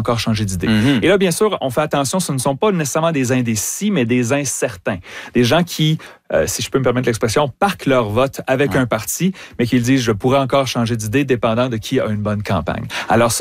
encore changer d'idée. Et là, bien sûr, on fait attention, ce ne sont pas nécessairement des indécis, mais des incertains. Des gens qui, si je peux me permettre l'expression, parquent leur vote avec un parti, mais qui disent, je pourrais encore changer d'idée dépendant de qui a une bonne campagne. Alors,